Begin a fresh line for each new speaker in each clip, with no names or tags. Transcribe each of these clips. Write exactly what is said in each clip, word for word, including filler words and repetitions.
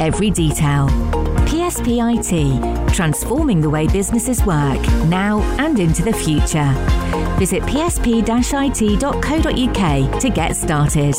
every detail. P S P I T, transforming the way businesses work, now and into the future. Visit p s p dash i t dot co dot u k to get started.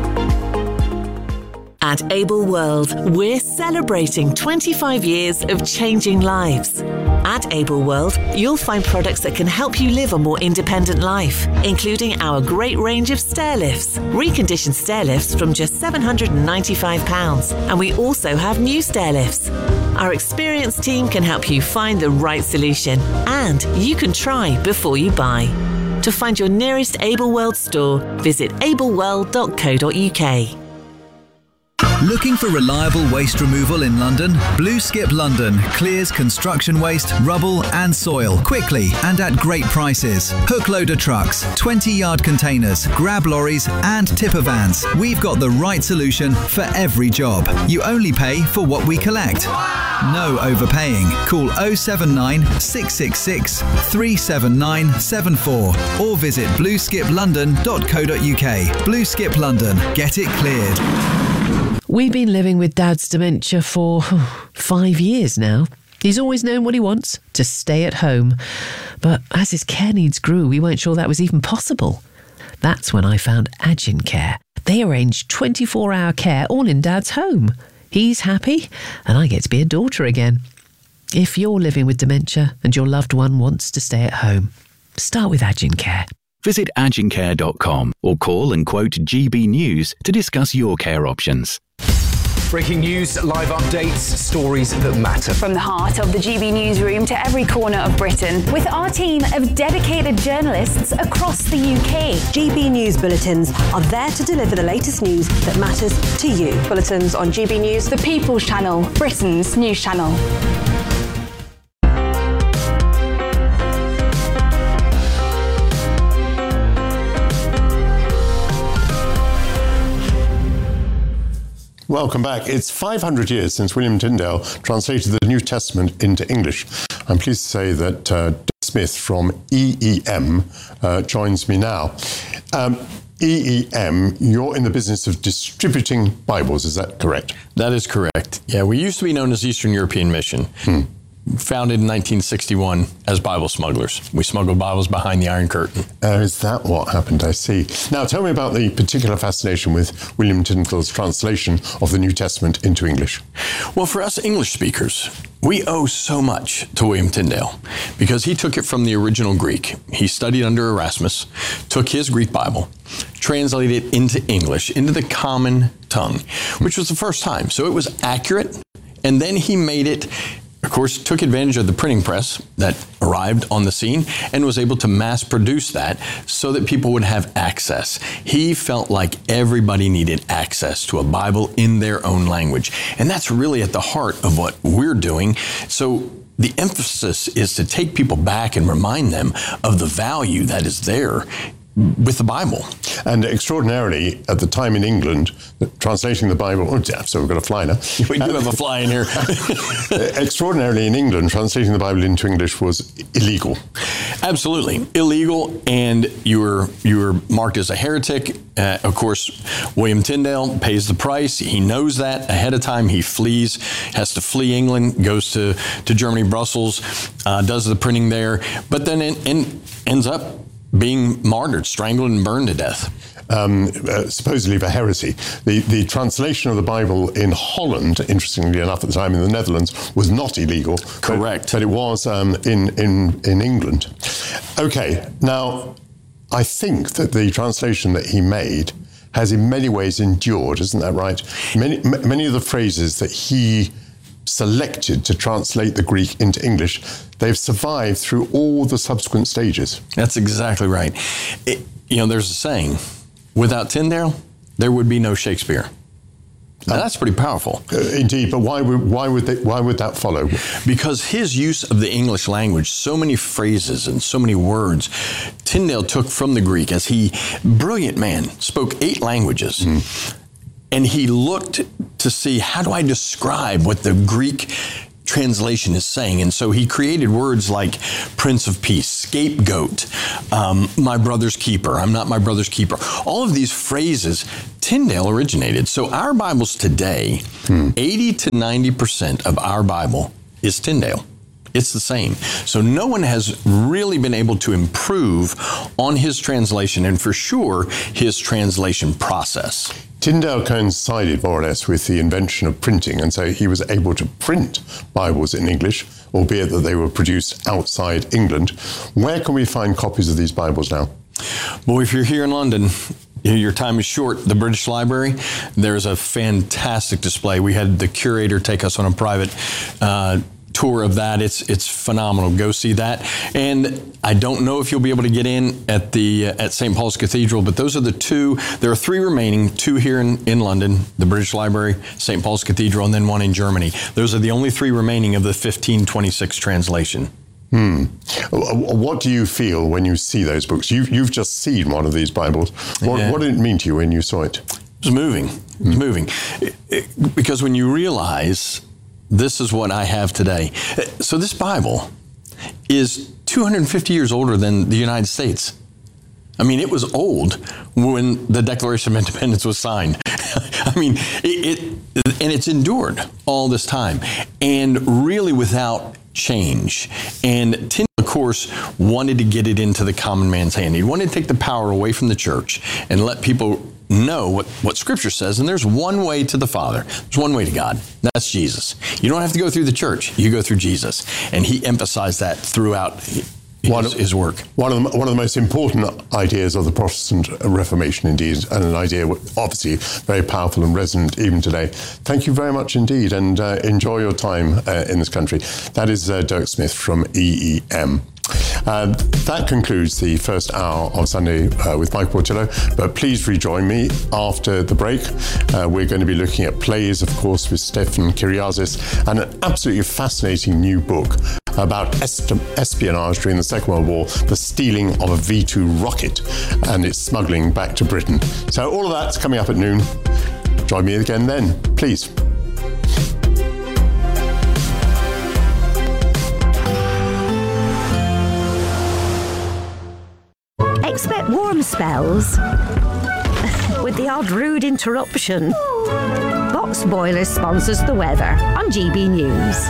At Able World, we're celebrating twenty-five years of changing lives. At Able World, you'll find products that can help you live a more independent life, including our great range of stair lifts, reconditioned stair lifts from just seven hundred ninety-five pounds, and we also have new stair lifts. Our experienced team can help you find the right solution, and you can try before you buy. To find your nearest Able World store, visit able world dot co dot u k.
Looking for reliable waste removal in London? Blue Skip London clears construction waste, rubble and soil quickly and at great prices. Hook loader trucks, twenty yard containers, grab lorries and tipper vans. We've got the right solution for every job. You only pay for what we collect. No overpaying. Call oh seven nine, six six six, three seven nine seven four or visit blue skip london dot co dot u k. Blue Skip London. Get it cleared.
We've been living with Dad's dementia for five years now. He's always known what he wants, to stay at home. But as his care needs grew, we weren't sure that was even possible. That's when I found Agin Care. They arrange twenty-four hour care all in Dad's home. He's happy, and I get to be a daughter again. If you're living with dementia and your loved one wants to stay at home, start with Agin Care.
Visit agin care dot com or call and quote G B News to discuss your care options.
Breaking news, live updates, stories that matter.
From the heart of the G B newsroom to every corner of Britain, with our team of dedicated journalists across the U K.
G B News Bulletins are there to deliver the latest news that matters to you. Bulletins on G B News,
the People's Channel, Britain's news channel.
Welcome back. It's five hundred years since William Tyndale translated the New Testament into English. I'm pleased to say that uh, Dave Smith from E E M uh, joins me now. Um, E E M, you're in the business of distributing Bibles, is that correct?
That is correct. Yeah, we used to be known as Eastern European Mission. Hmm. Founded in nineteen sixty-one as Bible smugglers. We smuggled Bibles behind the Iron Curtain.
Uh, is that what happened? I see. Now, tell me about the particular fascination with William Tyndale's translation of the New Testament into English.
Well, for us English speakers, we owe so much to William Tyndale because he took it from the original Greek. He studied under Erasmus, took his Greek Bible, translated it into English, into the common tongue, which was the first time. So it was accurate, and then he made it, of course, took advantage of the printing press that arrived on the scene and was able to mass produce that so that people would have access. He felt like everybody needed access to a Bible in their own language. And that's really at the heart of what we're doing. So the emphasis is to take people back and remind them of the value that is there with the Bible.
And extraordinarily, at the time in England, translating the Bible, oh, yeah, so we've got a fly now.
We do have a fly in here.
Extraordinarily, in England, translating the Bible into English was illegal.
Absolutely. Illegal, and you were, you were marked as a heretic. Uh, of course, William Tyndale pays the price. He knows that ahead of time. He flees, has to flee England, goes to, to Germany, Brussels, uh, does the printing there, but then in, in, ends up being martyred, strangled and burned to death.
Um, uh, supposedly for heresy. The, the translation of the Bible in Holland, interestingly enough at the time in the Netherlands, was not illegal.
Correct.
But, but it was um, in, in, in England. Okay, now I think that the translation that he made has in many ways endured, isn't that right? Many, m- many of the phrases that he selected to translate the Greek into English, they've survived through all the subsequent stages.
That's exactly right. It, you know, there's a saying, without Tyndale, there would be no Shakespeare. Now, that's pretty powerful.
Uh, indeed, but why would why would they, why would that follow?
Because his use of the English language, so many phrases and so many words, Tyndale took from the Greek, as he, brilliant man, spoke eight languages. Mm. And he looked to see, how do I describe what the Greek translation is saying. And so he created words like Prince of Peace, scapegoat, um, my brother's keeper, I'm not my brother's keeper. All of these phrases, Tyndale originated. So our Bibles today, hmm. eighty to ninety percent of our Bible is Tyndale. It's the same. So no one has really been able to improve on his translation and for sure his translation process.
Tyndale coincided more or less with the invention of printing, and so he was able to print Bibles in English, albeit that they were produced outside England. Where can we find copies of these Bibles now?
Well, if you're here in London, your time is short. The British Library, there's a fantastic display. We had the curator take us on a private uh, tour of that. It's it's phenomenal. Go see that. And I don't know if you'll be able to get in at the uh, at Saint Paul's Cathedral, but those are the two. There are three remaining, two here in, in London, the British Library, Saint Paul's Cathedral, and then one in Germany. Those are the only three remaining of the fifteen twenty-six translation.
Hmm. What do you feel when you see those books? You've, you've just seen one of these Bibles. What,
yeah.
what did it mean to you when you saw it?
It was moving. It was hmm. moving. It, it, because when you realize this is what I have today. So this Bible is two hundred fifty years older than the United States. I mean, it was old when the Declaration of Independence was signed. I mean, it, it and it's endured all this time, and really without change. And Tyndale, of course, wanted to get it into the common man's hand. He wanted to take the power away from the church and let people know what, what Scripture says. And there's one way to the Father. There's one way to God. That's Jesus. You don't have to go through the church. You go through Jesus. And he emphasized that throughout his, one of, his work.
One of, the, one of the most important ideas of the Protestant Reformation, indeed, and an idea obviously very powerful and resonant even today. Thank you very much indeed, and uh, enjoy your time uh, in this country. That is uh, Dirk Smith from E E M. Uh, that concludes the first hour of Sunday uh, with Mike Portillo, but please rejoin me after the break. Uh, we're going to be looking at plays, of course, with Stefan Kyriazis, and an absolutely fascinating new book about espionage during the Second World War, the stealing of a V two rocket and its smuggling back to Britain. So all of that's coming up at noon. Join me again then, please.
Expect warm spells with the odd rude interruption. Box Boilers sponsors the weather on G B News.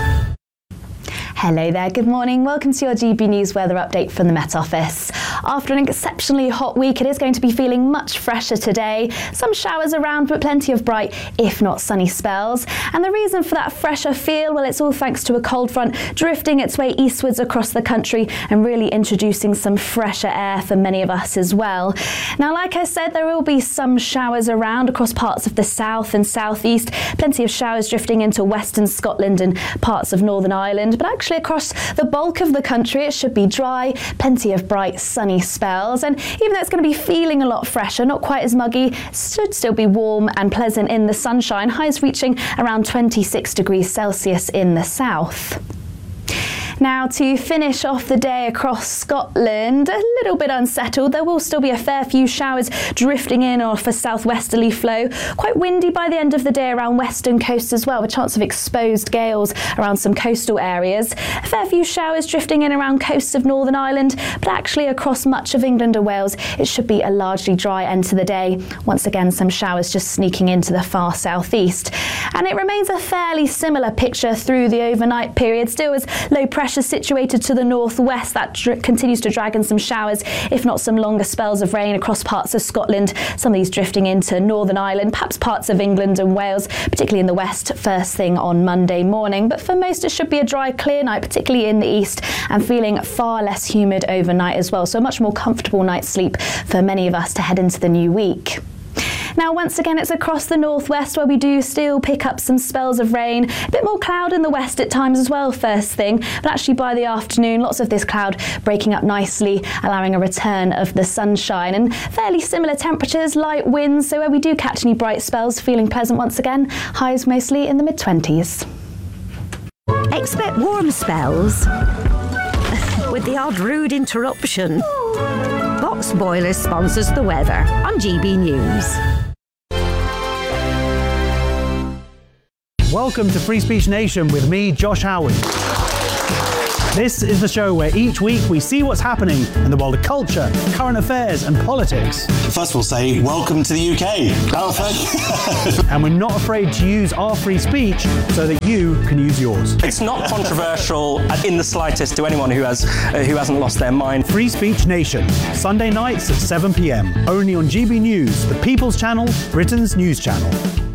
Hello there, good morning. Welcome to your G B News weather update from the Met Office. After an exceptionally hot week, it is going to be feeling much fresher today. Some showers around, but plenty of bright, if not sunny spells. And the reason for that fresher feel, well, it's all thanks to a cold front drifting its way eastwards across the country and really introducing some fresher air for many of us as well. Now, like I said, there will be some showers around across parts of the south and southeast. Plenty of showers drifting into western Scotland and parts of Northern Ireland, but actually across the bulk of the country it should be dry, plenty of bright sunny spells, and even though it's going to be feeling a lot fresher, not quite as muggy, it should still be warm and pleasant in the sunshine, highs reaching around twenty-six degrees Celsius in the south. Now, to finish off the day across Scotland, a little bit unsettled. There will still be a fair few showers drifting in off a southwesterly flow. Quite windy by the end of the day around western coasts as well, with chance of exposed gales around some coastal areas. A fair few showers drifting in around coasts of Northern Ireland, but actually across much of England and Wales, it should be a largely dry end to the day. Once again, some showers just sneaking into the far southeast. And it remains a fairly similar picture through the overnight period, still as low pressure situated to the northwest that dr- continues to drag in some showers, if not some longer spells of rain across parts of Scotland, some of these drifting into Northern Ireland, perhaps parts of England and Wales, particularly in the west first thing on Monday morning. But for most it should be a dry, clear night, particularly in the east, and feeling far less humid overnight as well, so a much more comfortable night's sleep for many of us to head into the new week. Now, once again, it's across the northwest where we do still pick up some spells of rain. A bit more cloud in the west at times as well, first thing. But actually by the afternoon, lots of this cloud breaking up nicely, allowing a return of the sunshine. And fairly similar temperatures, light winds. So where we do catch any bright spells, feeling pleasant once again. Highs mostly in the mid-twenties.
Expect warm spells with the odd rude interruption. Box Boilers sponsors the weather on G B News.
Welcome to Free Speech Nation with me, Josh Howard. This is the show where each week we see what's happening in the world of culture, current affairs and politics.
First we'll say, welcome to the U K. Oh, thank you.
And we're not afraid to use our free speech so that you can use yours.
It's not controversial in the slightest to anyone who has uh, who hasn't lost their mind.
Free Speech Nation, Sunday nights at seven p m, only on G B News, the People's Channel, Britain's news channel.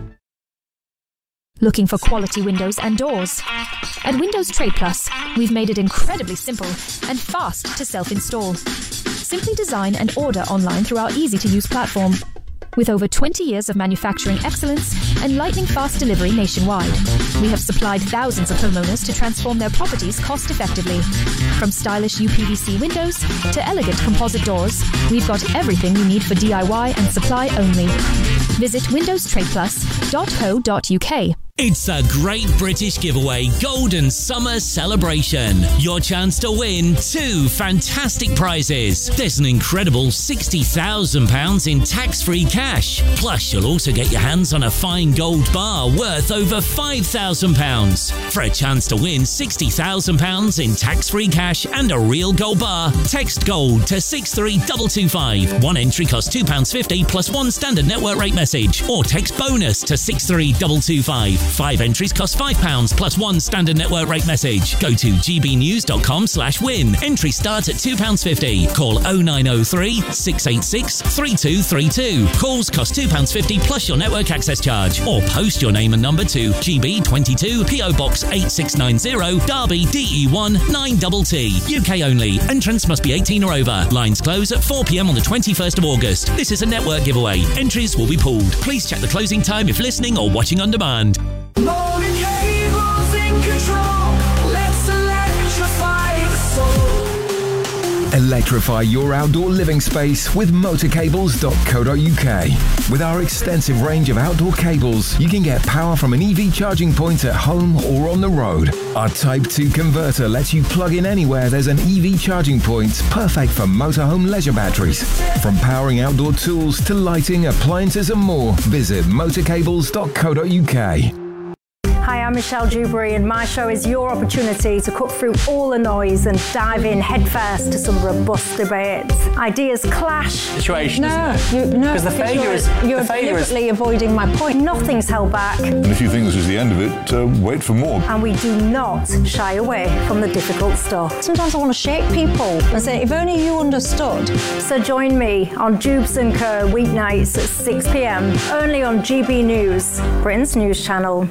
Looking for quality windows and doors? At Windows Trade Plus, we've made it incredibly simple and fast to self-install. Simply design and order online through our easy-to-use platform. With over twenty years of manufacturing excellence and lightning-fast delivery nationwide, we have supplied thousands of homeowners to transform their properties cost-effectively. From stylish U P V C windows to elegant composite doors, we've got everything you need for D I Y and supply only. Visit windows trade plus dot co dot U K.
It's a great British giveaway Golden Summer Celebration. Your chance to win two fantastic prizes. There's an incredible sixty thousand pounds in tax-free cash. Plus, you'll also get your hands on a fine gold bar worth over five thousand pounds. For a chance to win sixty thousand pounds in tax-free cash and a real gold bar, text GOLD to six three two two five. One entry costs two pounds fifty plus one standard network rate message. Or text BONUS to six three two two five. Five entries cost five pounds plus one standard network rate message. Go to gbnews.com slash win. Entry starts at two pounds fifty. Call oh nine oh three, six eight six, three two three two. Calls cost two pounds fifty plus your network access charge. Or post your name and number to G B twenty-two, P O Box eight six nine zero, Derby, D E one nine T T. U K only. Entrance must be eighteen or over. Lines close at four p m on the twenty-first of August. This is a network giveaway. Entries will be pulled. Please check the closing time if listening or watching on demand.
Morning cables in control. Let's electrify the soul.
Electrify your outdoor living space with motor cables dot co dot U K. With our extensive range of outdoor cables, you can get power from an E V charging point at home or on the road. Our Type two converter lets you plug in anywhere there's an E V charging point, perfect for motorhome leisure batteries. From powering outdoor tools to lighting, appliances and more, visit motor cables dot co dot U K.
Hi, I'm Michelle Dewberry, and my show is your opportunity to cut through all the noise and dive in headfirst to some robust debates. Ideas clash.
Situation,
no,
isn't it?
You, no,
because the failure
you're,
is
you're
the failure
deliberately
is...
avoiding my point. Nothing's held back.
And if you think this is the end of it, uh, wait for more.
And we do not shy away from the difficult stuff. Sometimes I want to shake people and say, if only you understood. So join me on Jubes and Co weeknights at six p m only on G B News, Britain's news channel.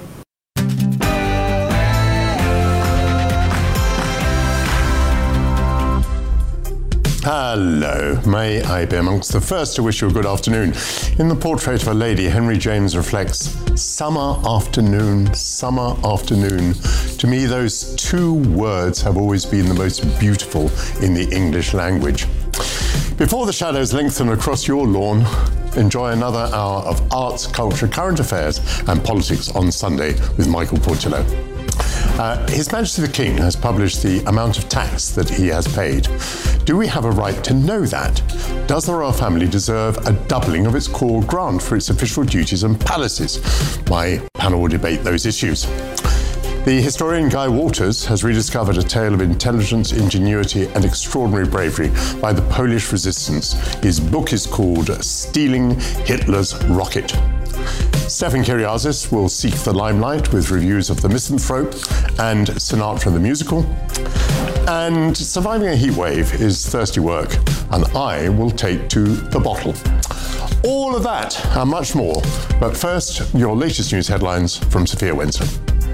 Hello, may I be amongst the first to wish you a good afternoon. In the portrait of a lady, Henry James reflects summer afternoon, summer afternoon. To me, those two words have always been the most beautiful in the English language. Before the shadows lengthen across your lawn, enjoy another hour of arts, culture, current affairs and politics on Sunday with Michael Portillo. Uh, His Majesty the King has published the amount of tax that he has paid. Do we have a right to know that? Does the royal family deserve a doubling of its core grant for its official duties and palaces? My panel will debate those issues. The historian Guy Walters has rediscovered a tale of intelligence, ingenuity and extraordinary bravery by the Polish resistance. His book is called Stealing Hitler's Rocket. Stefan Kyriazis will seek the limelight with reviews of The Misanthrope and Sinatra the Musical. And Surviving a Heatwave is thirsty work, and I will take to the bottle. All of that and much more. But first, your latest news headlines from Sophia Winston.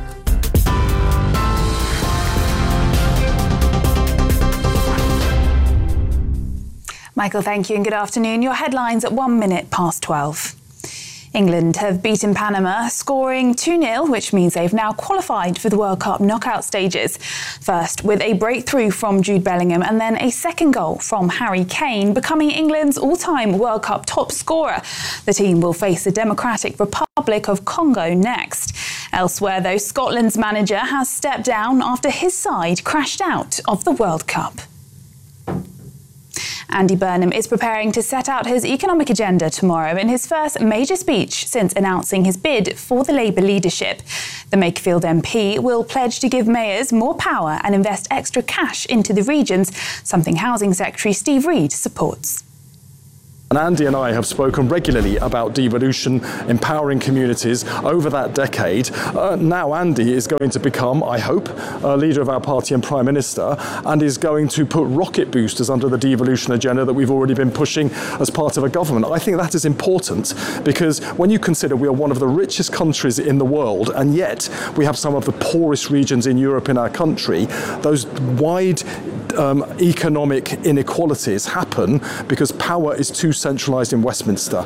Michael, thank you and good afternoon. Your headlines at one minute past twelve. England have beaten Panama, scoring two nil, which means they've now qualified for the World Cup knockout stages. First, with a breakthrough from Jude Bellingham and then a second goal from Harry Kane, becoming England's all-time World Cup top scorer. The team will face the Democratic Republic of Congo next. Elsewhere, though, Scotland's manager has stepped down after his side crashed out of the World Cup. Andy Burnham is preparing to set out his economic agenda tomorrow in his first major speech since announcing his bid for the Labour leadership. The Makerfield M P will pledge to give mayors more power and invest extra cash into the regions, something Housing Secretary Steve Reed supports.
And Andy and I have spoken regularly about devolution, empowering communities over that decade. Uh, now Andy is going to become, I hope, a leader of our party and Prime Minister, and is going to put rocket boosters under the devolution agenda that we've already been pushing as part of a government. I think that is important because when you consider we are one of the richest countries in the world, and yet we have some of the poorest regions in Europe in our country, those wide um, economic inequalities happen because power is too centralised in Westminster.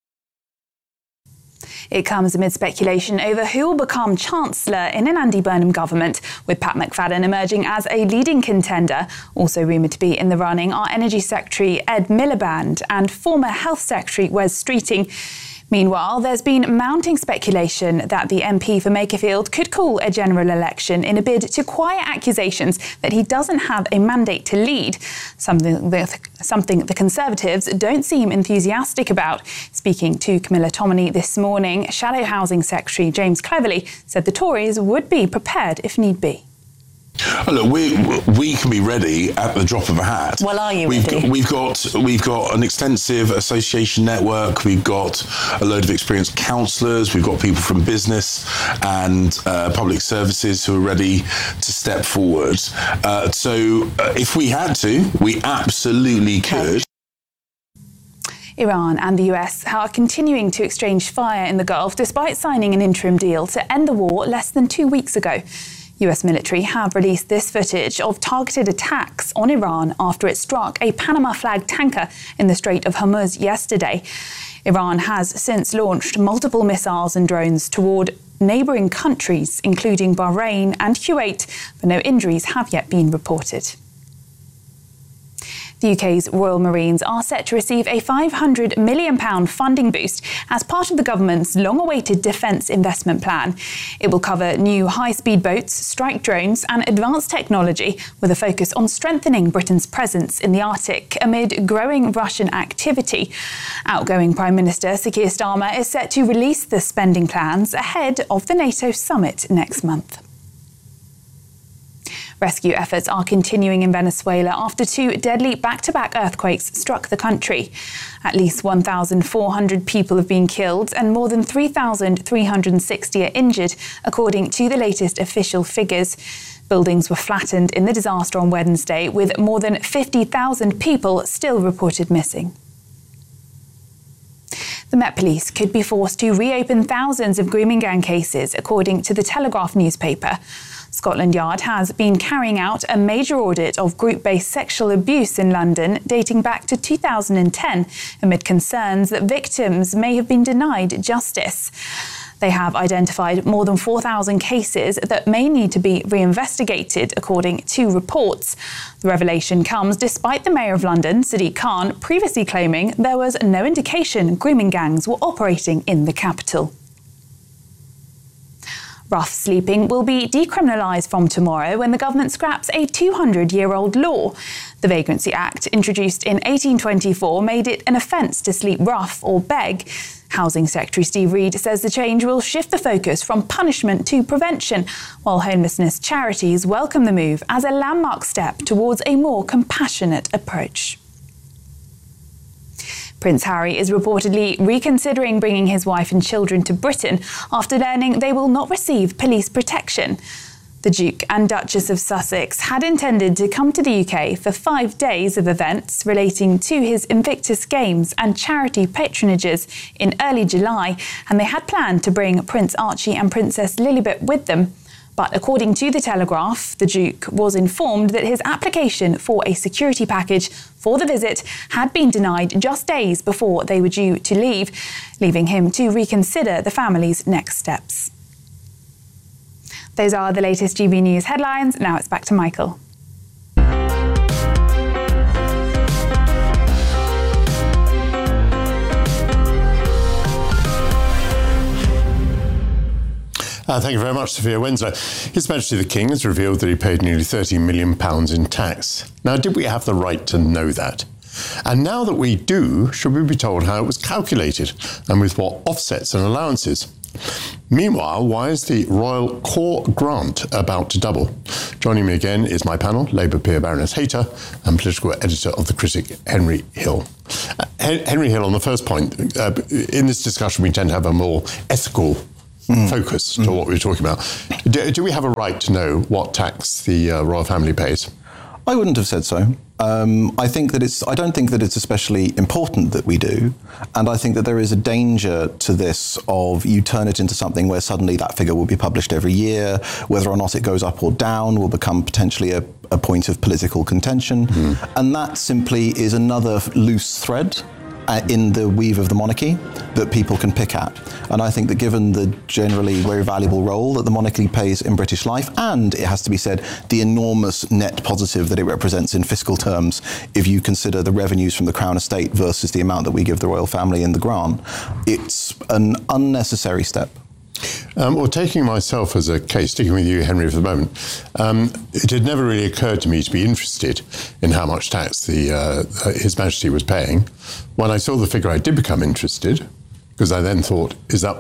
It comes amid speculation over who will become Chancellor in an Andy Burnham government, with Pat McFadden emerging as a leading contender. Also rumoured to be in the running are Energy Secretary Ed Miliband and former Health Secretary Wes Streeting. Meanwhile, there's been mounting speculation that the M P for Makerfield could call a general election in a bid to quiet accusations that he doesn't have a mandate to lead, something that, something the Conservatives don't seem enthusiastic about. Speaking to Camilla Tominey this morning, Shadow Housing Secretary James Cleverly said the Tories would be prepared if need be.
Oh, look, we we can be ready at the drop of a hat.
Well, are you
we've
ready?
Got, we've got we've got an extensive association network. We've got a load of experienced councillors. We've got people from business and uh, public services who are ready to step forward. Uh, so, uh, if we had to, we absolutely could.
Iran and the U S are continuing to exchange fire in the Gulf despite signing an interim deal to end the war less than two weeks ago. U S military have released this footage of targeted attacks on Iran after it struck a Panama-flagged tanker in the Strait of Hormuz yesterday. Iran has since launched multiple missiles and drones toward neighbouring countries, including Bahrain and Kuwait, but no injuries have yet been reported. The U K's Royal Marines are set to receive a five hundred million pounds funding boost as part of the government's long-awaited defence investment plan. It will cover new high-speed boats, strike drones and advanced technology, with a focus on strengthening Britain's presence in the Arctic amid growing Russian activity. Outgoing Prime Minister Sir Keir Starmer is set to release the spending plans ahead of the NATO summit next month. Rescue efforts are continuing in Venezuela after two deadly back-to-back earthquakes struck the country. At least one thousand four hundred people have been killed and more than three thousand three hundred sixty are injured, according to the latest official figures. Buildings were flattened in the disaster on Wednesday, with more than fifty thousand people still reported missing. The Met Police could be forced to reopen thousands of grooming gang cases, according to the Telegraph newspaper. Scotland Yard has been carrying out a major audit of group-based sexual abuse in London dating back to two thousand ten, amid concerns that victims may have been denied justice. They have identified more than four thousand cases that may need to be reinvestigated, according to reports. The revelation comes despite the Mayor of London, Sadiq Khan, previously claiming there was no indication grooming gangs were operating in the capital. Rough sleeping will be decriminalised from tomorrow when the government scraps a two hundred year old law. The Vagrancy Act, introduced in eighteen twenty-four, made it an offence to sleep rough or beg. Housing Secretary Steve Reed says the change will shift the focus from punishment to prevention, while homelessness charities welcome the move as a landmark step towards a more compassionate approach. Prince Harry is reportedly reconsidering bringing his wife and children to Britain after learning they will not receive police protection. The Duke and Duchess of Sussex had intended to come to the U K for five days of events relating to his Invictus Games and charity patronages in early July, and they had planned to bring Prince Archie and Princess Lilibet with them. But according to the Telegraph, the Duke was informed that his application for a security package for the visit had been denied just days before they were due to leave, leaving him to reconsider the family's next steps. Those are the latest G B News headlines. Now it's back to Michael.
Uh, thank you very much, Sophia Windsor. His Majesty the King has revealed that he paid nearly thirty million pounds in tax. Now, did we have the right to know that? And now that we do, should we be told how it was calculated and with what offsets and allowances? Meanwhile, why is the Royal Core Grant about to double? Joining me again is my panel, Labour peer Baroness Hayter and political editor of The Critic, Henry Hill. Uh, Henry Hill, on the first point, uh, in this discussion we tend to have a more ethical Mm. focus to mm. what we were talking about. Do, do we have a right to know what tax the uh, royal family pays?
I wouldn't have said so. Um, I think that it's. I don't think that it's especially important that we do, and I think that there is a danger to this of you turn it into something where suddenly that figure will be published every year. Whether or not it goes up or down will become potentially a, a point of political contention, mm. and that simply is another loose thread Uh, in the weave of the monarchy that people can pick at. And I think that given the generally very valuable role that the monarchy plays in British life, and it has to be said, the enormous net positive that it represents in fiscal terms, if you consider the revenues from the Crown Estate versus the amount that we give the royal family in the grant, it's an unnecessary step.
Um, well, taking myself as a case, sticking with you, Henry, for the moment, um, it had never really occurred to me to be interested in how much tax the uh, His Majesty was paying. When I saw the figure, I did become interested, because I then thought, is that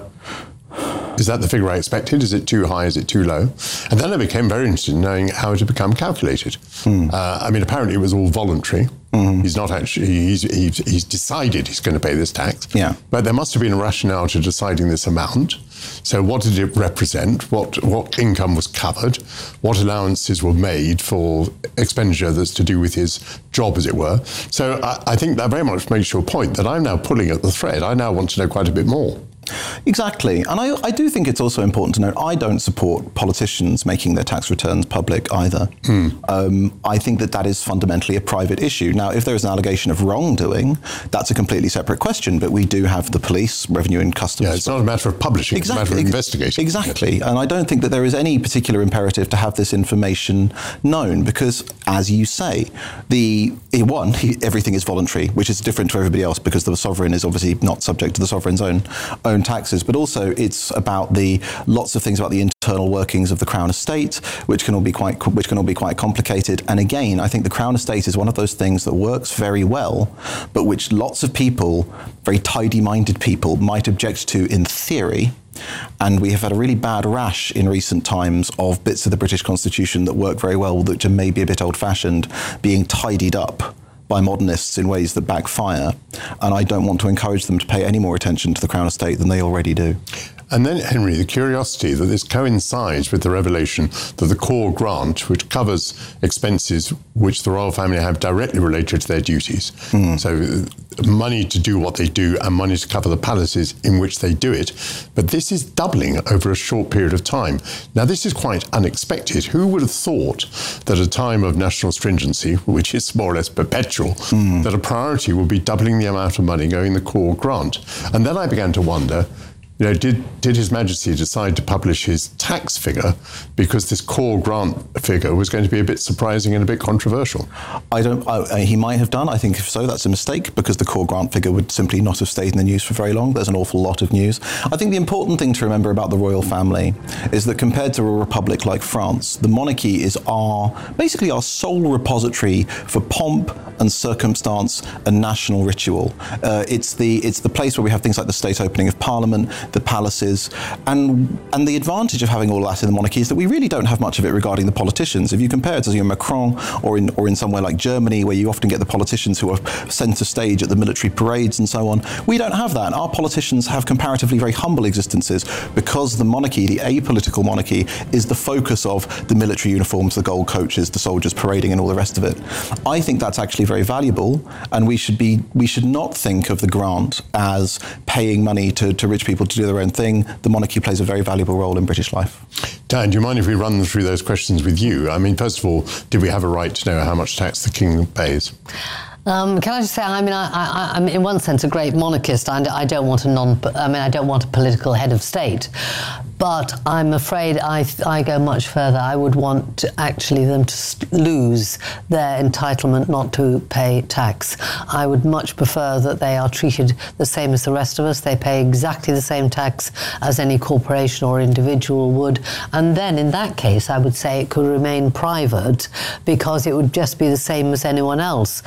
is that the figure I expected? Is it too high? Is it too low? And then I became very interested in knowing how it had become calculated. Mm. Uh, I mean, apparently it was all voluntary. Mm. He's not actually, he's, he's, he's decided he's going to pay this tax.
Yeah.
But there must have been a rationale to deciding this amount. So what did it represent? What what income was covered? What allowances were made for expenditure that's to do with his job, as it were? So I, I think that very much makes your point that I'm now pulling at the thread. I now want to know quite a bit more.
Exactly. And I, I do think it's also important to note, I don't support politicians making their tax returns public either. Mm. Um, I think that that is fundamentally a private issue. Now, if there is an allegation of wrongdoing, that's a completely separate question, but we do have the police, revenue and customs.
Yeah, it's not a matter of publishing, exactly. It's a matter of investigating.
Exactly. And I don't think that there is any particular imperative to have this information known, because, as you say, the one, everything is voluntary, which is different to everybody else, because the sovereign is obviously not subject to the sovereign's own own taxes, but also it's about the lots of things about the internal workings of the Crown Estate, which can all be quite which can all be quite complicated. And again, I think the Crown Estate is one of those things that works very well, but which lots of people, very tidy-minded people, might object to in theory. And we have had a really bad rash in recent times of bits of the British Constitution that work very well, which are maybe a bit old-fashioned, being tidied up by modernists in ways that backfire, and I don't want to encourage them to pay any more attention to the Crown Estate than they already do.
And then, Henry, the curiosity that this coincides with the revelation that the core grant, which covers expenses which the royal family have directly related to their duties, mm. so money to do what they do and money to cover the palaces in which they do it, but this is doubling over a short period of time. Now, this is quite unexpected. Who would have thought that at a time of national stringency, which is more or less perpetual, mm. that a priority would be doubling the amount of money going in the core grant? And then I began to wonder, you know, did, did His Majesty decide to publish his tax figure because this core grant figure was going to be a bit surprising and a bit controversial?
I don't. I, he might have done. I think if so, that's a mistake, because the core grant figure would simply not have stayed in the news for very long. There's an awful lot of news. I think the important thing to remember about the royal family is that compared to a republic like France, the monarchy is our basically our sole repository for pomp and circumstance and national ritual. Uh, it's the it's the place where we have things like the state opening of Parliament, the palaces, and and the advantage of having all that in the monarchy is that we really don't have much of it regarding the politicians. If you compare it to, you know, Macron or in or in somewhere like Germany, where you often get the politicians who are centre stage at the military parades and so on, we don't have that. Our politicians have comparatively very humble existences because the monarchy, the apolitical monarchy, is the focus of the military uniforms, the gold coaches, the soldiers parading, and all the rest of it. I think that's actually very valuable, and we should be we should not think of the grant as paying money to, to rich people to do their own thing. The monarchy plays a very valuable role in British life.
Dan, do you mind if we run through those questions with you? I mean, first of all, did we have a right to know how much tax the king pays?
Um, can I just say, I mean, I, I, I'm in one sense a great monarchist. I, I don't want a non, I mean, I don't want a political head of state, but I'm afraid I, I go much further. I would want to actually them to lose their entitlement not to pay tax. I would much prefer that they are treated the same as the rest of us. They pay exactly the same tax as any corporation or individual would. And then in that case, I would say it could remain private because it would just be the same as anyone else. So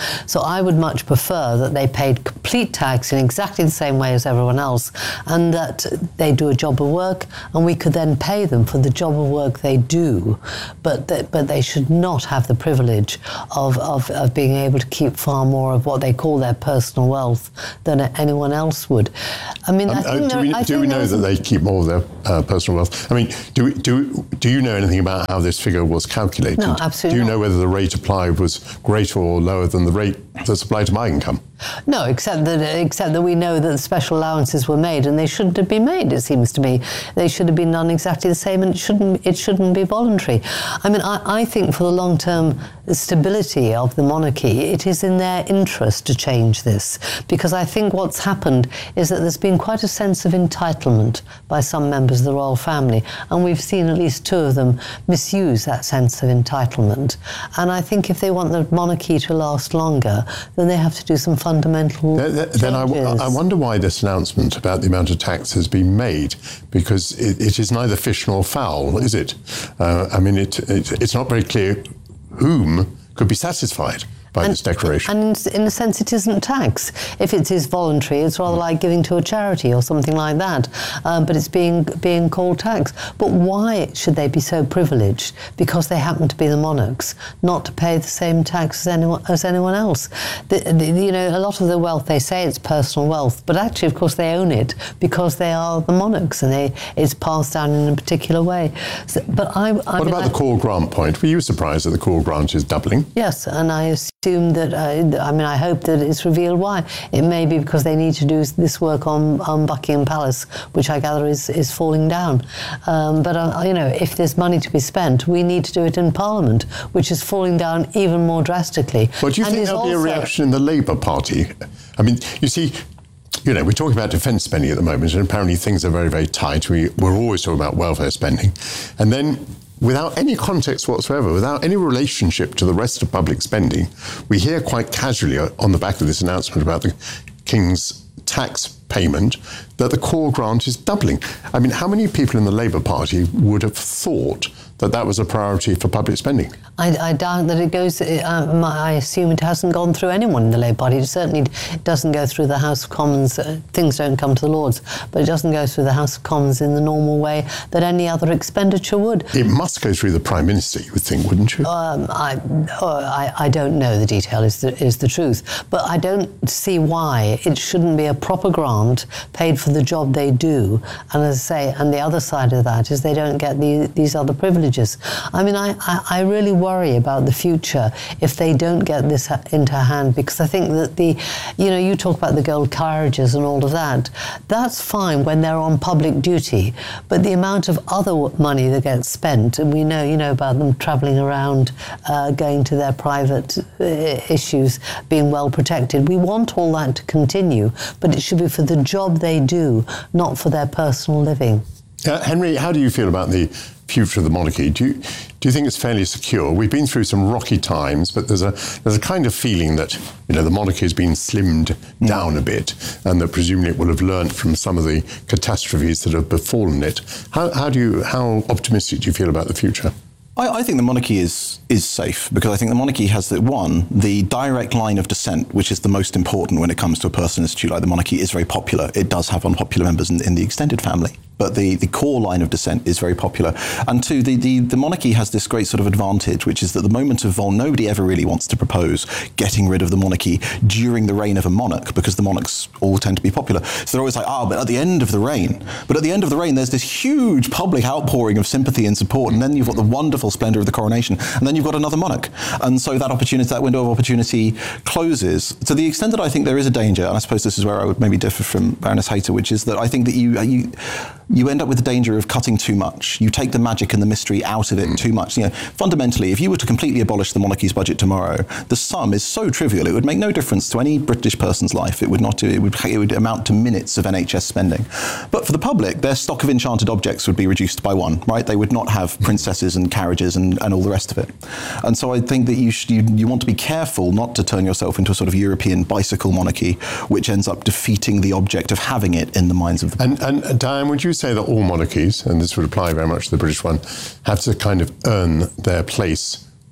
I would much prefer that they paid complete tax in exactly the same way as everyone else, and that they do a job of work, and we could then pay them for the job of work they do, but that, but they should not have the privilege of, of, of being able to keep far more of what they call their personal wealth than anyone else would. I mean,
Um,
I
uh,
think
do
there,
we,
I
do
think
we know
there's
that
a-
they keep more of their uh, personal wealth? I mean, do we, do do you know anything about how this figure was calculated?
No, absolutely
Do you
not.
know whether the rate applied was greater or lower than the rate that's applied to my income?
No, except that except that we know that special allowances were made, and they shouldn't have been made. It seems to me they should have been done exactly the same, and it shouldn't it shouldn't be voluntary. I mean, I, I think for the long-term stability of the monarchy, it is in their interest to change this, because I think what's happened is that there's been quite a sense of entitlement by some members of the royal family, and we've seen at least two of them misuse that sense of entitlement. And I think if they want the monarchy to last longer, then they have to do some fundamental
Then, then I,
changes.
I wonder why this announcement about the amount of tax has been made, because it, it is neither fish nor fowl, is it? Uh, I mean, it, it, it's not very clear whom could be satisfied by this declaration.
And in, in a sense, it isn't tax. If it is voluntary, it's rather like giving to a charity or something like that. Um, but it's being being called tax. But why should they be so privileged? Because they happen to be the monarchs, not to pay the same tax as anyone as anyone else. The, the, you know, a lot of the wealth, they say it's personal wealth, but actually, of course, they own it because they are the monarchs, and they it's passed down in a particular way. So, but I, I
what
mean,
about
I,
the core grant point? Were you surprised that the core grant is doubling?
Yes, and I assume that, uh, I mean, I hope that it's revealed why. It may be because they need to do this work on, on Buckingham Palace, which I gather is, is falling down. Um, but, uh, you know, if there's money to be spent, we need to do it in Parliament, which is falling down even more drastically.
Well, do you
And
think
is
there'll be a
also-
reaction in the Labour Party? I mean, you see, you know, we're talking about defence spending at the moment, and apparently things are very, very tight. We, we're always talking about welfare spending. And then, without any context whatsoever, without any relationship to the rest of public spending, we hear quite casually on the back of this announcement about the King's tax payment that the core grant is doubling. I mean, how many people in the Labour Party would have thought that that was a priority for public spending?
I, I doubt that it goes, um, I assume it hasn't gone through anyone in the Labour Party. It certainly doesn't go through the House of Commons. Uh, things don't come to the Lords, but it doesn't go through the House of Commons in the normal way that any other expenditure would.
It must go through the Prime Minister, you would think, wouldn't you?
Um, I, oh, I, I don't know the detail, is the, is the truth. But I don't see why it shouldn't be a proper grant paid for the job they do. And as I say, and the other side of that is they don't get the, these other privileges. I mean, I, I, I really worry about the future if they don't get this into hand, because I think that the, you know, you talk about the gold carriages and all of that. That's fine when they're on public duty, but the amount of other money that gets spent, and we know, you know, about them travelling around, uh, going to their private uh, issues, being well protected. We want all that to continue, but it should be for the job they do, not for their personal living.
Uh, Henry, how do you feel about the future of the monarchy? Do you, do you think it's fairly secure? We've been through some rocky times, but there's a there's a kind of feeling that, you know, the monarchy has been slimmed down a bit, and that presumably it will have learnt from some of the catastrophes that have befallen it. How, how do you how optimistic do you feel about the future?
I, I think the monarchy is is safe, because I think the monarchy has the one, the direct line of descent, which is the most important when it comes to a person institute like the monarchy, is very popular. It does have unpopular members in, in the extended family, but the, the core line of descent is very popular. And two, the, the, the monarchy has this great sort of advantage, which is that the moment of vol, nobody ever really wants to propose getting rid of the monarchy during the reign of a monarch, because the monarchs all tend to be popular. So they're always like, ah, oh, but at the end of the reign. But at the end of the reign, there's this huge public outpouring of sympathy and support, and then you've got the wonderful splendour of the coronation, and then you've got another monarch. And so that opportunity, that window of opportunity closes. To the extent that I think there is a danger, and I suppose this is where I would maybe differ from Baroness Hayter, which is that I think that you you you end up with the danger of cutting too much. You take the magic and the mystery out of it too much. You know, fundamentally, if you were to completely abolish the monarchy's budget tomorrow, the sum is so trivial it would make no difference to any British person's life. It would not. It would. It would amount to minutes of N H S spending. But for the public, their stock of enchanted objects would be reduced by one. Right? They would not have princesses and carriages and, and all the rest of it. And so I think that you should. You, you want to be careful not to turn yourself into a sort of European bicycle monarchy, which ends up defeating the object of having it in the minds of the
And, and uh, Diane, would you say that all monarchies, and this would apply very much to the British one, have to kind of earn their place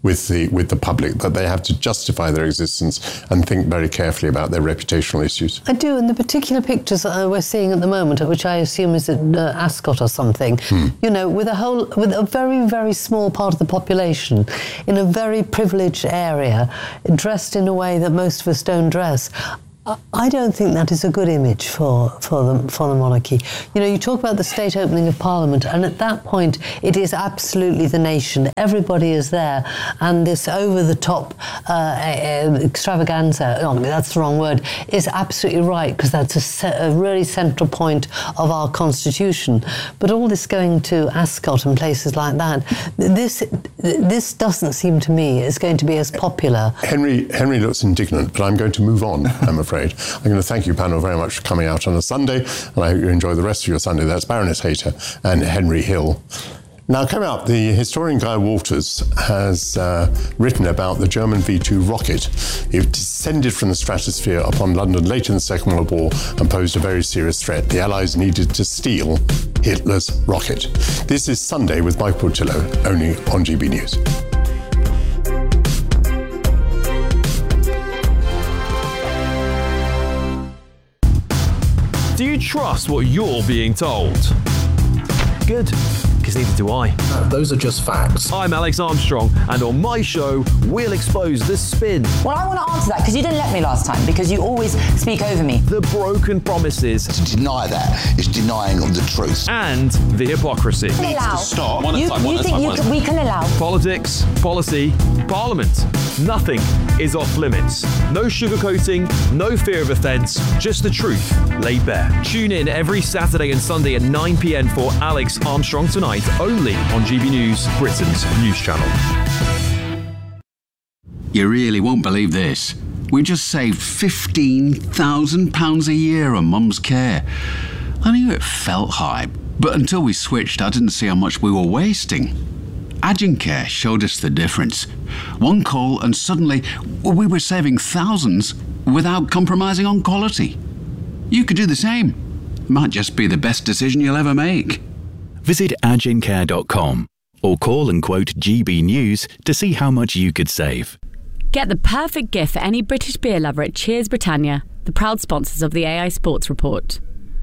with the with the public, that they have to justify their existence and think very carefully about their reputational issues.
I do, and the particular pictures that we're seeing at the moment, which I assume is at uh, Ascot or something, hmm. you know, with a whole, with a very, very small part of the population in a very privileged area, dressed in a way that most of us don't dress. I don't think that is a good image for, for, the, for the monarchy. You know, you talk about the state opening of Parliament, and at that point, it is absolutely the nation. Everybody is there, and this over-the-top uh, extravaganza, oh, that's the wrong word, is absolutely right, because that's a, se- a really central point of our constitution. But all this going to Ascot and places like that, this this doesn't seem to me is going to be as popular.
Henry, Henry looks indignant, but I'm going to move on, I'm afraid. I'm going to thank you, panel, very much for coming out on a Sunday, and I hope you enjoy the rest of your Sunday. That's Baroness Hayter and Henry Hill. Now, coming up, the historian Guy Walters has uh, written about the German V two rocket. It descended from the stratosphere upon London late in the Second World War and posed a very serious threat. The Allies needed to steal Hitler's rocket. This is Sunday with Mike Portillo, only on G B News.
Do you trust what you're being told? Good, because neither do I.
Uh, those are just facts.
I'm Alex Armstrong, and on my show, we'll expose the spin.
Well, I want to answer that, because you didn't let me last time, because you always speak over me.
The broken promises.
To deny that is denying the truth.
And the hypocrisy.
Needs
to stop. One at
you,
a time, one
you
at
think
time,
you
one
can, we can allow?
Politics, policy, Parliament. Nothing is off limits. No sugarcoating, no fear of offence, just the truth laid bare. Tune in every Saturday and Sunday at nine p.m. for Alex Armstrong Tonight, only on G B News, Britain's news channel.
You really won't believe this. We just saved fifteen thousand pounds a year on Mum's care. I knew it felt high, but until we switched, I didn't see how much we were wasting. Agencare showed us the difference. One call and suddenly we were saving thousands without compromising on quality. You could do the same. Might just be the best decision you'll ever make.
Visit agencare dot com or call and quote G B News to see how much you could save.
Get the perfect gift for any British beer lover at Cheers Britannia, the proud sponsors of the A I Sports Report.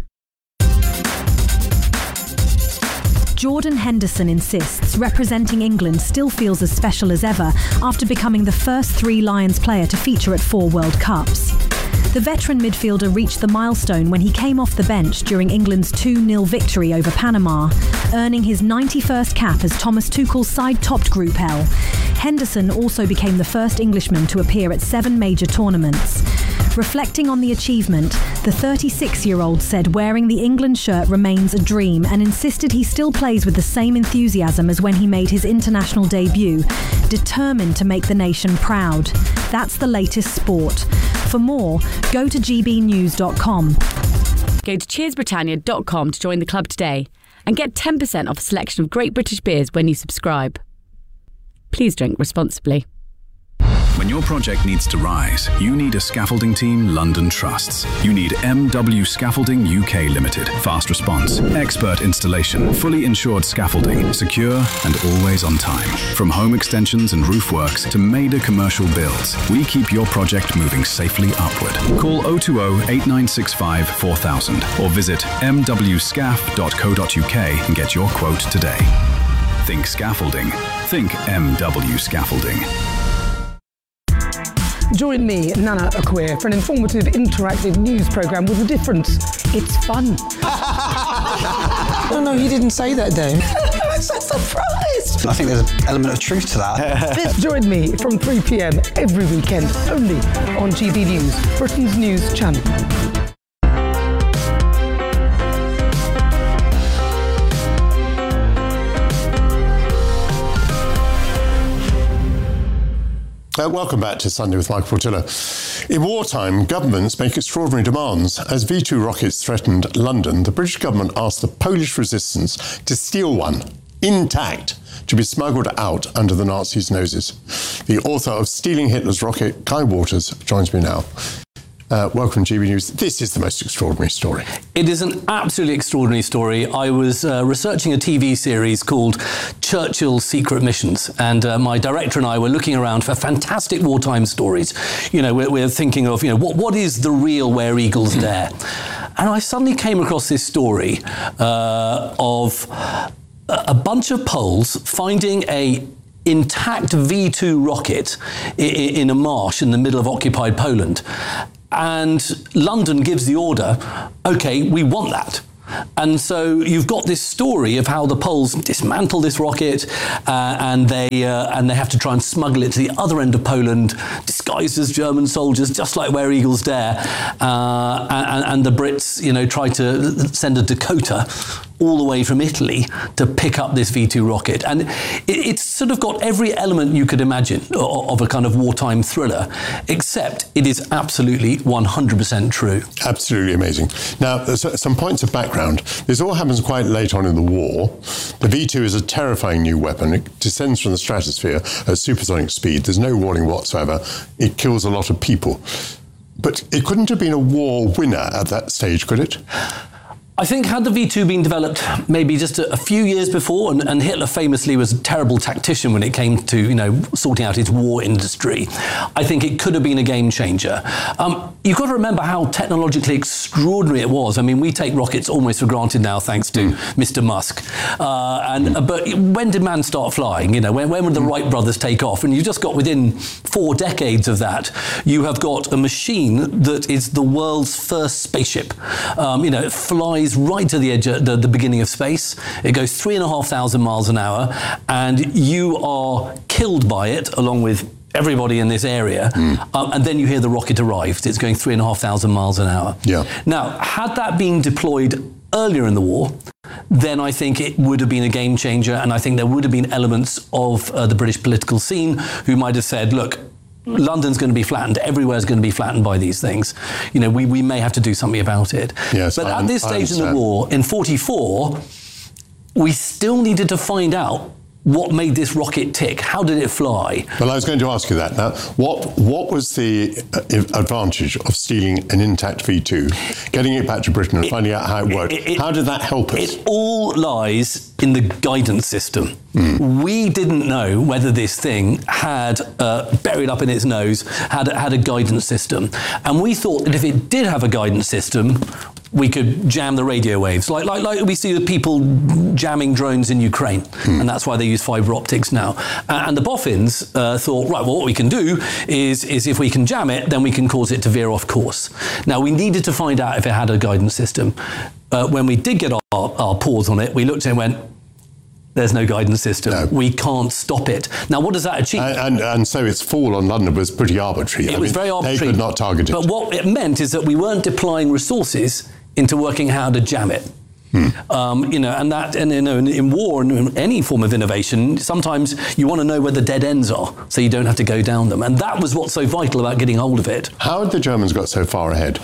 Jordan Henderson insists representing England still feels as special as ever after becoming the first Three Lions player to feature at four World Cups. The veteran midfielder reached the milestone when he came off the bench during England's two nil victory over Panama, earning his ninety-first cap as Thomas Tuchel's side topped Group L. Henderson also became the first Englishman to appear at seven major tournaments. Reflecting on the achievement, the thirty-six-year-old said wearing the England shirt remains a dream and insisted he still plays with the same enthusiasm as when he made his international debut, determined to make the nation proud. That's the latest sport. For more, go to g b news dot com.
Go to cheers britannia dot com to join the club today and get ten percent off a selection of great British beers when you subscribe. Please drink responsibly.
When your project needs to rise, you need a scaffolding team London trusts. You need M W Scaffolding U K Limited. Fast response, expert installation, fully insured scaffolding, secure and always on time. From home extensions and roof works to major commercial builds, we keep your project moving safely upward. Call oh two oh, eight nine six five, four thousand or visit m w scaff dot co dot u k and get your quote today. Think scaffolding. Think M W Scaffolding.
Join me, Nana Akwe, for an informative, interactive news programme with a difference. It's fun.
No, no, he didn't say that, Dave. I'm so surprised.
I think there's an element of truth to that.
Join me from three p.m. every weekend, only on G B News, Britain's news channel.
Uh, welcome back to Sunday with Michael Portillo. In wartime, governments make extraordinary demands. As V two rockets threatened London, the British government asked the Polish resistance to steal one, intact, to be smuggled out under the Nazis' noses. The author of Stealing Hitler's Rocket, Guy Walters, joins me now. Uh, welcome to G B News. This is the most extraordinary story.
It is an absolutely extraordinary story. I was uh, researching a T V series called Churchill's Secret Missions, and uh, my director and I were looking around for fantastic wartime stories. You know, we're, we're thinking of, you know, what what is the real Where Eagles Dare? And I suddenly came across this story uh, of a bunch of Poles finding a intact V two rocket in a marsh in the middle of occupied Poland. And London gives the order, OK, we want that. And so you've got this story of how the Poles dismantle this rocket uh, and they uh, and they have to try and smuggle it to the other end of Poland, disguised as German soldiers, just like Where Eagles Dare. Uh, and, and the Brits, you know, try to send a Dakota all the way from Italy to pick up this V two rocket. And it, it's sort of got every element you could imagine of, of a kind of wartime thriller, except it is absolutely one hundred percent true.
Absolutely amazing. Now, there's some points of background. This all happens quite late on in the war. The V two is a terrifying new weapon. It descends from the stratosphere at supersonic speed. There's no warning whatsoever. It kills a lot of people. But it couldn't have been a war winner at that stage, could it?
I think had the V two been developed maybe just a, a few years before, and, and Hitler famously was a terrible tactician when it came to, you know, sorting out his war industry, I think it could have been a game changer. Um, you've got to remember how technologically extraordinary it was. I mean, we take rockets almost for granted now, thanks to mm. Mister Musk. Uh, and uh, but when did man start flying? You know, when, when would the Wright brothers take off? And you just got within four decades of that, you have got a machine that is the world's first spaceship. Um, you know, it flies right to the edge of the, the beginning of space. It goes three and a half thousand miles an hour, and you are killed by it along with everybody in this area. Mm. Um, and then you hear the rocket arrived. It's going three and a half thousand miles an hour.
Yeah.
Now, had that been deployed earlier in the war, then I think it would have been a game changer, and I think there would have been elements of uh, the British political scene who might have said, look, London's going to be flattened. Everywhere's going to be flattened by these things. You know, we, we may have to do something about it.
Yes,
but
I,
at this stage in the war, in forty-four, we still needed to find out what made this rocket tick. How did it fly?
Well, I was going to ask you that. Now, what what was the advantage of stealing an intact V two, getting it back to Britain and it, finding out how it worked? It, it, how did that help us?
It all lies in the guidance system. Mm. We didn't know whether this thing had, uh, buried up in its nose, had, had a guidance system. And we thought that if it did have a guidance system, we could jam the radio waves, like like like we see the people jamming drones in Ukraine, hmm. and that's why they use fibre optics now. Uh, and the boffins uh, thought, right, well, what we can do is is if we can jam it, then we can cause it to veer off course. Now, we needed to find out if it had a guidance system. Uh, when we did get our, our paws on it, we looked and went, there's no guidance system. No. We can't stop it. Now, what does that achieve?
And, and, and so its fall on London was pretty arbitrary.
It
I
was
mean,
very arbitrary.
They could not target it.
But what it meant is that we weren't deploying resources into working how to jam it. Hmm. Um, you know, and that, and you know, in, in war and in any form of innovation, sometimes you want to know where the dead ends are, so you don't have to go down them. And that was what's so vital about getting hold of it.
How had the Germans got so far ahead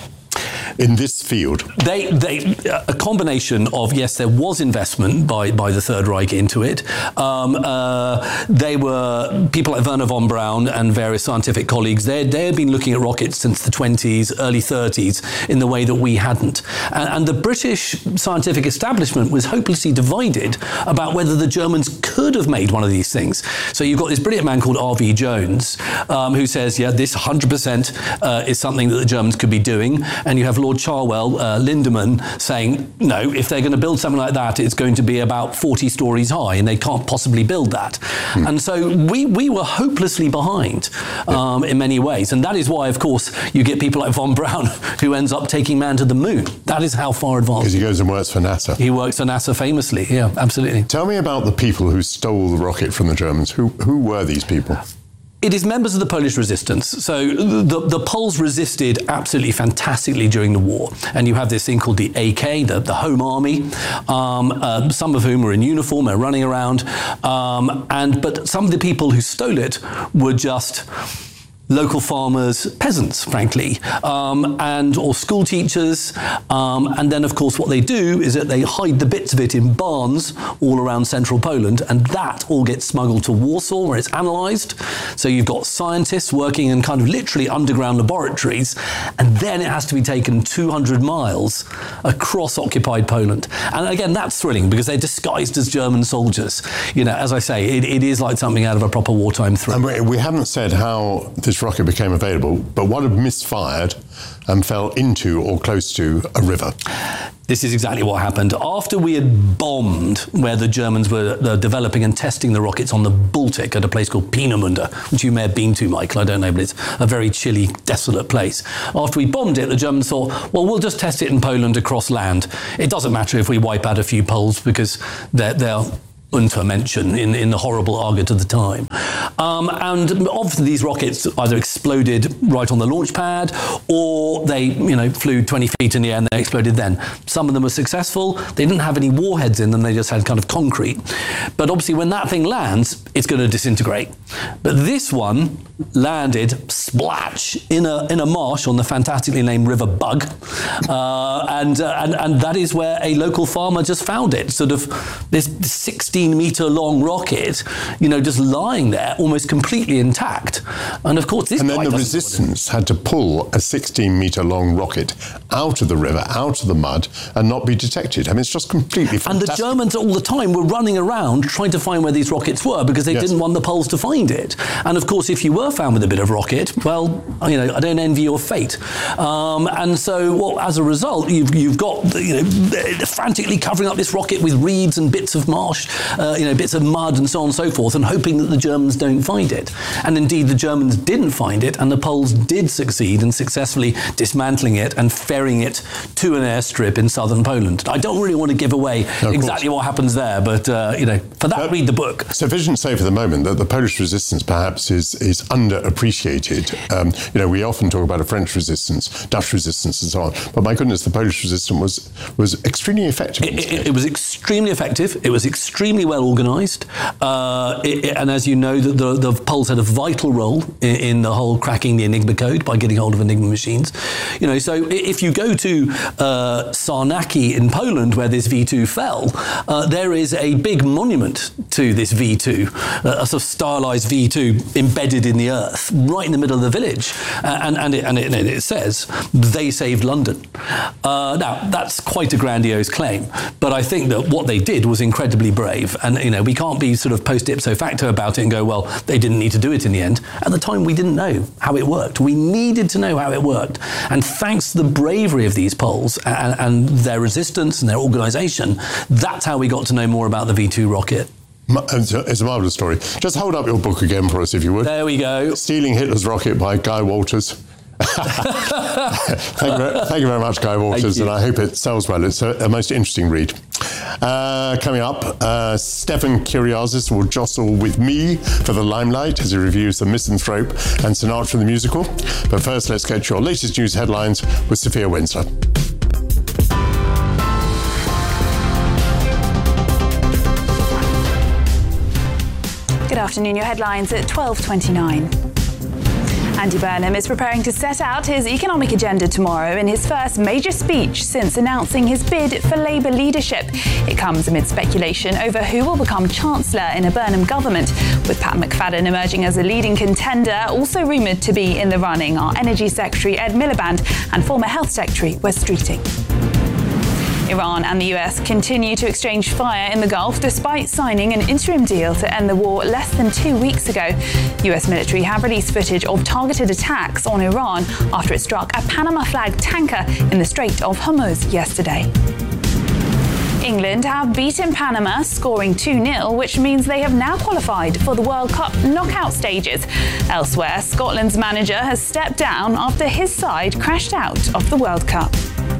in this field?
They, they, a combination of, yes, there was investment by, by the Third Reich into it. Um, uh, they were, people like Wernher von Braun and various scientific colleagues, they, they had been looking at rockets since the twenties, early thirties, in the way that we hadn't. And, and the British scientific establishment was hopelessly divided about whether the Germans could have made one of these things. So you've got this brilliant man called R V Jones, um, who says, yeah, this one hundred percent uh, is something that the Germans could be doing. And you have Lord Charwell, uh, Lindemann, saying, no, if they're going to build something like that, it's going to be about forty stories high, and they can't possibly build that. Hmm. And so we, we were hopelessly behind um, in many ways. And that is why, of course, you get people like von Braun, who ends up taking man to the moon. That is how far advanced.
Because he goes and works for NASA.
He works for NASA famously, yeah, absolutely.
Tell me about the people who stole the rocket from the Germans. Who, who were these people?
It is members of the Polish resistance. So the, the Poles resisted absolutely fantastically during the war. And you have this thing called the A K, the, the Home Army, um, uh, some of whom were in uniform, are running around. Um, and but some of the people who stole it were just local farmers, peasants, frankly, um, and or school teachers. Um, and then, of course, what they do is that they hide the bits of it in barns all around central Poland, and that all gets smuggled to Warsaw, where it's analysed. So you've got scientists working in kind of literally underground laboratories, and then it has to be taken two hundred miles across occupied Poland. And again, that's thrilling because they're disguised as German soldiers. You know, as I say, it, it is like something out of a proper wartime thriller.
And we, we haven't said how this rocket became available, but what had misfired and fell into or close to a river?
This is exactly what happened. After we had bombed where the Germans were uh, developing and testing the rockets on the Baltic at a place called Peenemünde, which you may have been to, Michael, I don't know, but it's a very chilly, desolate place. After we bombed it, the Germans thought, well, we'll just test it in Poland across land. It doesn't matter if we wipe out a few Poles because they're, they're Untermenschen in, in the horrible argot of the time. Um, and of these rockets either exploded right on the launch pad or they, you know, flew twenty feet in the air and they exploded then. Some of them were successful. They didn't have any warheads in them. They just had kind of concrete. But obviously when that thing lands, it's going to disintegrate. But this one landed splash in a in a marsh on the fantastically named River Bug. Uh, and, uh, and, and that is where a local farmer just found it. Sort of this sixteen metre long rocket, you know, just lying there almost completely intact. And of course this
And then
guy
the
doesn't
resistance had to pull a sixteen metre long rocket out of the river, out of the mud, and not be detected. I mean, it's just completely fantastic.
And the Germans all the time were running around trying to find where these rockets were because they
Yes.
didn't want the Poles to find it. And of course, if you were found with a bit of rocket, well, you know, I don't envy your fate. Um, and so, well, as a result, you've, you've got, you know, frantically covering up this rocket with reeds and bits of marsh, uh, you know, bits of mud and so on and so forth, and hoping that the Germans don't find it. And indeed, the Germans didn't find it, and the Poles did succeed in successfully dismantling it and ferrying it to an airstrip in southern Poland. I don't really want to give away
No,
exactly what happens there, but, uh, you know, for that, read the book.
Sufficient to say for the moment that the Polish resistance perhaps is, is underappreciated. Um, you know, we often talk about a French resistance, Dutch resistance and so on, but my goodness, the Polish resistance was, was extremely effective.
It, it, it was extremely effective. It was extremely well organised. Uh, it, it, and as you know, the, the, the Poles had a vital role in, in the whole cracking the Enigma code by getting hold of Enigma machines. You know, so if you go to uh, Sarnaki in Poland, where this V two fell, uh, there is a big monument to this V two, uh, a sort of stylised V two embedded in the earth, right in the middle of the village. Uh, and, and, it, and, it, and it says, they saved London. Uh, now, that's quite a grandiose claim, but I think that what they did was incredibly brave. And, you know, we can't be sort of post ipso facto about it and go, well, they didn't need to do it in the end. At the time, we didn't know how it worked. We needed to know how it worked. And thanks to the bravery of these Poles and, and their resistance and their organisation, that's how we got to know more about the V two rocket.
It's a marvellous story. Just hold up your book again for us, if you would.
There we go.
Stealing Hitler's Rocket by Guy Walters. thank, you very, thank you very much, Guy Walters, and I hope it sells well. It's a, a most interesting read. Uh, coming up, uh, Stefan Kyriazis will jostle with me for the limelight as he reviews The Misanthrope and Sinatra the Musical. But first, let's get your latest news headlines with Sophia Winsler.
Good afternoon. Your headlines at twelve twenty-nine. Andy Burnham is preparing to set out his economic agenda tomorrow in his first major speech since announcing his bid for Labour leadership. It comes amid speculation over who will become Chancellor in a Burnham government, with Pat McFadden emerging as a leading contender. Also rumoured to be in the running are Energy Secretary Ed Miliband and former Health Secretary Wes Streeting. Iran and the U S continue to exchange fire in the Gulf despite signing an interim deal to end the war less than two weeks ago. U S military have released footage of targeted attacks on Iran after it struck a Panama-flagged tanker in the Strait of Hormuz yesterday. England have beaten Panama, scoring two nil, which means they have now qualified for the World Cup knockout stages. Elsewhere, Scotland's manager has stepped down after his side crashed out of the World Cup.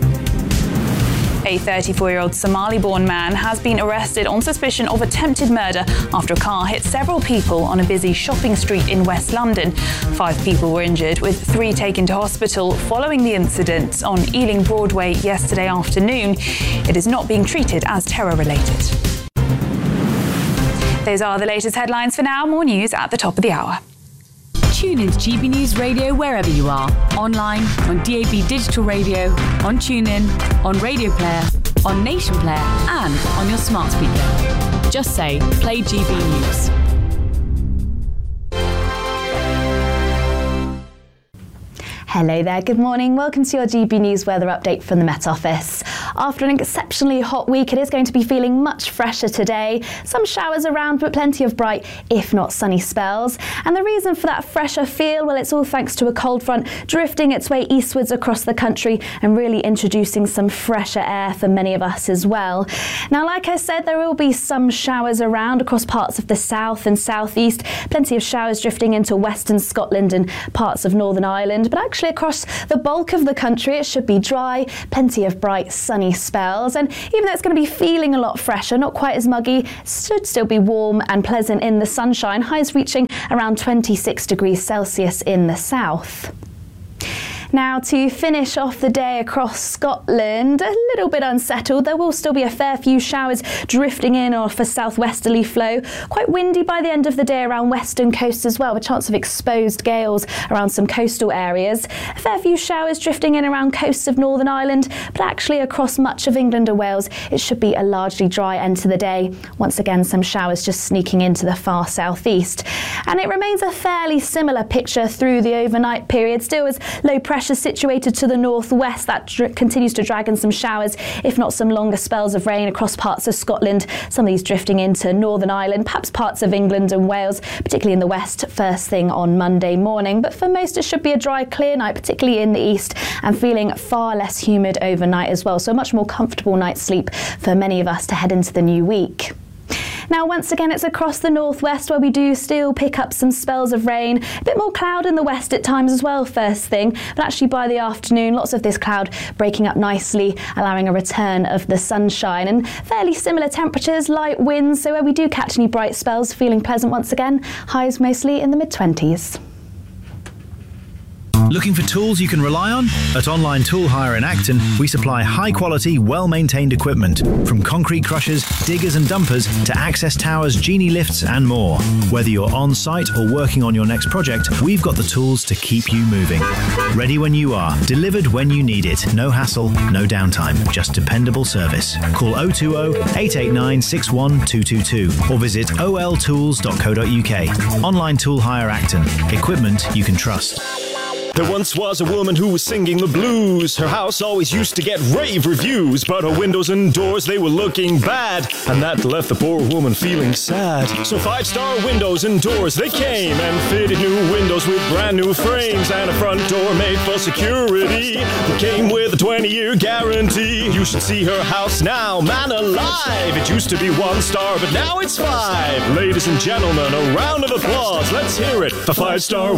A thirty-four-year-old Somali-born man has been arrested on suspicion of attempted murder after a car hit several people on a busy shopping street in West London. Five people were injured, with three taken to hospital following the incident on Ealing Broadway yesterday afternoon. It is not being treated as terror-related. Those are the latest headlines for now. More news at the top of the hour.
Tune into G B News Radio wherever you are. Online, on D A B Digital Radio, on TuneIn, on Radio Player, on Nation Player, and on your smart speaker. Just say, play G B News.
Hello there, good morning. Welcome to your G B News weather update from the Met Office. After an exceptionally hot week, it is going to be feeling much fresher today. Some showers around, but plenty of bright, if not sunny spells. And the reason for that fresher feel, well, it's all thanks to a cold front drifting its way eastwards across the country and really introducing some fresher air for many of us as well. Now, like I said, there will be some showers around across parts of the south and southeast. Plenty of showers drifting into western Scotland and parts of Northern Ireland, but actually across the bulk of the country it should be dry, plenty of bright sunny spells, and even though it's going to be feeling a lot fresher, not quite as muggy, it should still be warm and pleasant in the sunshine, highs reaching around twenty-six degrees Celsius in the south. Now, to finish off the day across Scotland, a little bit unsettled. There will still be a fair few showers drifting in off a southwesterly flow. Quite windy by the end of the day around western coast as well, with a chance of exposed gales around some coastal areas. A fair few showers drifting in around coasts of Northern Ireland, but actually across much of England and Wales, it should be a largely dry end to the day. Once again, some showers just sneaking into the far southeast. And it remains a fairly similar picture through the overnight period, still as low pressure situated to the northwest that dr- continues to drag in some showers, if not some longer spells of rain across parts of Scotland, some of these drifting into Northern Ireland, perhaps parts of England and Wales, particularly in the west first thing on Monday morning. But for most it should be a dry, clear night, particularly in the east, and feeling far less humid overnight as well, so a much more comfortable night's sleep for many of us to head into the new week. Now, once again, it's across the northwest where we do still pick up some spells of rain. A bit more cloud in the west at times as well, first thing. But actually by the afternoon, lots of this cloud breaking up nicely, allowing a return of the sunshine. And fairly similar temperatures, light winds. So where we do catch any bright spells, feeling pleasant once again. Highs mostly in the mid-twenties.
Looking for tools you can rely on? At Online Tool Hire in Acton, we supply high-quality, well-maintained equipment, from concrete crushers, diggers and dumpers to access towers, genie lifts and more. Whether you're on-site or working on your next project, we've got the tools to keep you moving. Ready when you are, delivered when you need it. No hassle, no downtime, just dependable service. Call oh two oh, eight eight nine, six one two two two or visit o l tools dot co dot u k. Online Tool Hire Acton. Equipment you can trust.
There once was a woman who was singing the blues. Her house always used to get rave reviews, but her windows and doors, they were looking bad, and that left the poor woman feeling sad. So Five Star Windows and Doors, they came and fitted new windows with brand new frames and a front door made for security. It came with a twenty-year guarantee. You should see her house now, man alive. It used to be one star, but now it's five. Ladies and gentlemen, a round of applause. Let's hear it for Five Star